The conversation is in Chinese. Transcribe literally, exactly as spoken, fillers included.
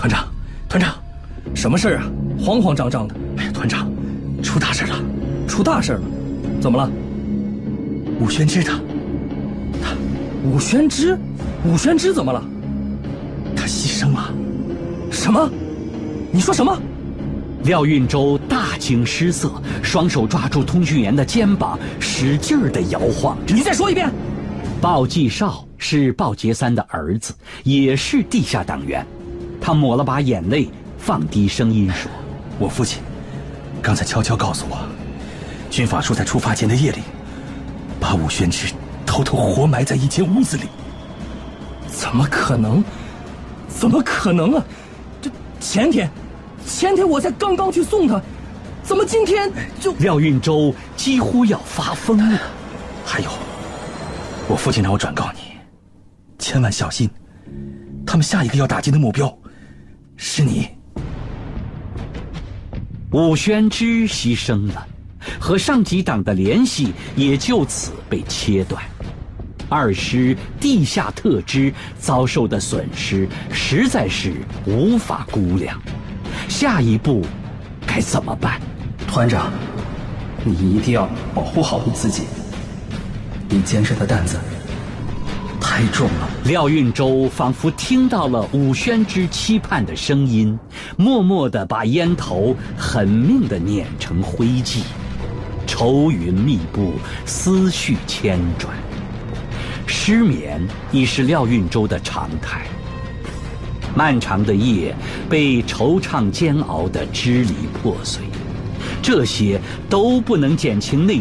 团长，团长，什么事儿啊？慌慌张张的。哎呀，团长，出大事了！出大事了？怎么了？武宣之他，他，武宣之，武宣之怎么了？他牺牲了。什么？你说什么？ 廖运周大惊失色，双手抓住通讯员的肩膀，使劲儿地摇晃着。 你再说一遍。 鲍继少是鲍杰三的儿子，也是地下党员。他抹了把眼泪，放低声音说：“ 我父亲刚才悄悄告诉我，军法处在出发前的夜里，把武宣之偷偷活埋在一间屋子里。怎么可能？怎么可能啊？这前天，前天我才刚刚去送他，怎么今天就……” 廖运周几乎要发疯了。 还有，我父亲让我转告你，千万小心，他们下一个要打击的目标是你。 武宣之牺牲了，和上级党的联系也就此被切断。二师地下特支遭受的损失实在是无法估量，下一步该怎么办？ 团长，你一定要保护好你自己，你肩上的担子太重了。 廖运周仿佛听到了武宣之期盼的声音，默默地把烟头狠命地碾成灰烬。愁云密布，思绪千转，失眠已是廖运周的常态。漫长的夜被惆怅煎熬得支离破碎，这些都不能减轻内